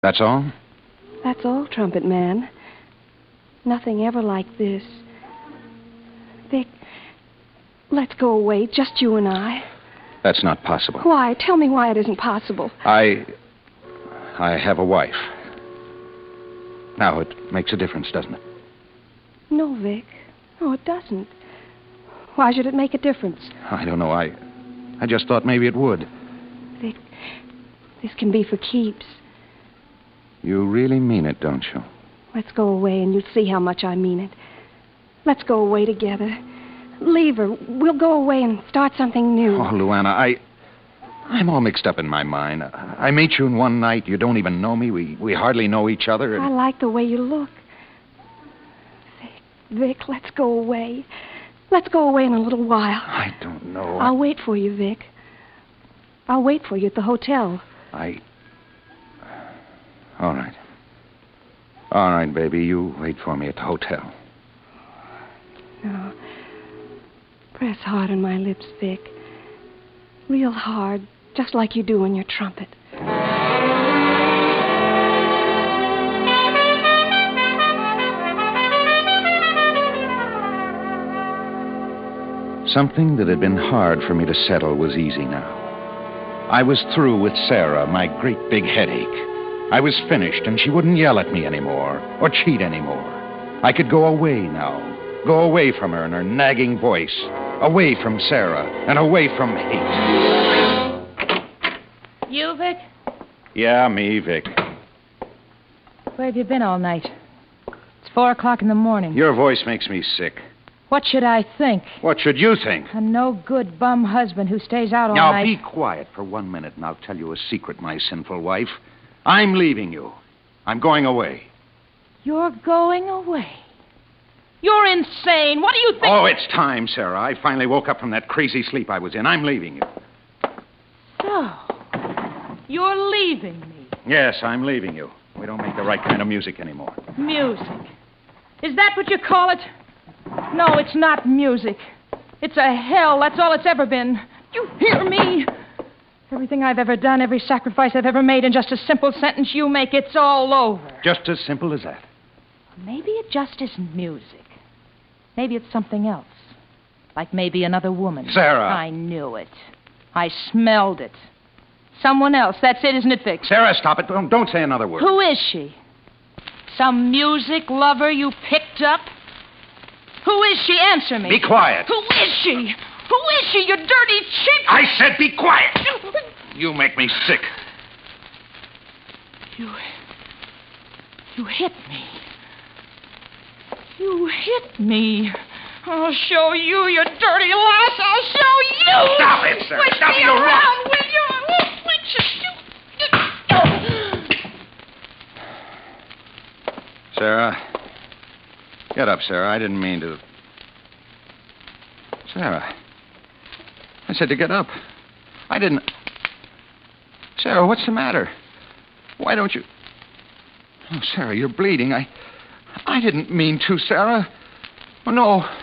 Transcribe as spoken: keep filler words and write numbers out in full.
That's all? That's all, Trumpet Man. Nothing ever like this. Vic, let's go away, just you and I. That's not possible. Why? Tell me why it isn't possible. I... I have a wife. Now, it makes a difference, doesn't it? No, Vic. No, it doesn't. Why should it make a difference? I don't know. I... I just thought maybe it would. Vic, this can be for keeps. You really mean it, don't you? Let's go away and you'll see how much I mean it. Let's go away together. Leave her. We'll go away and start something new. Oh, Luana, I... I'm all mixed up in my mind. I meet you in one night. You don't even know me. We, we hardly know each other. And... I like the way you look. Vic, Vic, let's go away. Let's go away in a little while. I don't know. I'll wait for you, Vic. I'll wait for you at the hotel. I... All right. All right, baby. You wait for me at the hotel. No. Press hard on my lips, Vic. Real hard, just like you do on your trumpet. Something that had been hard for me to settle was easy now. I was through with Sarah, my great big headache. I was finished, and she wouldn't yell at me anymore, or cheat anymore. I could go away now, go away from her and her nagging voice, away from Sarah, and away from hate. You, Vic? Yeah, me, Vic. Where have you been all night? It's four o'clock in the morning. Your voice makes me sick. What should I think? What should you think? A no-good bum husband who stays out all now, night. Now, be quiet for one minute, and I'll tell you a secret, my sinful wife. I'm leaving you. I'm going away. You're going away? You're insane. What do you think? Oh, it's time, Sarah. I finally woke up from that crazy sleep I was in. I'm leaving you. So, you're leaving me? Yes, I'm leaving you. We don't make the right kind of music anymore. Music? Is that what you call it? No, it's not music. It's a hell. That's all it's ever been. You hear me? Everything I've ever done, every sacrifice I've ever made in just a simple sentence you make, it's all over. Just as simple as that. Maybe it just isn't music. Maybe it's something else. Like maybe another woman. Sarah! I knew it. I smelled it. Someone else. That's it, isn't it, Vic? Sarah, stop it. Don't, don't say another word. Who is she? Some music lover you picked up? Who is she? Answer me. Be quiet. Who is she? Who is she, you dirty chick? I said be quiet. You make me sick. You... You hit me. You hit me. I'll show you, you dirty lass. I'll show you. Stop it, sir. Switch Stop me it, around, right. will you? I'll switch you. Sarah. Get up, Sarah. I didn't mean to... Sarah. I said to get up. I didn't... Sarah, what's the matter? Why don't you... Oh, Sarah, you're bleeding. I... I didn't mean to, Sarah. Oh, no.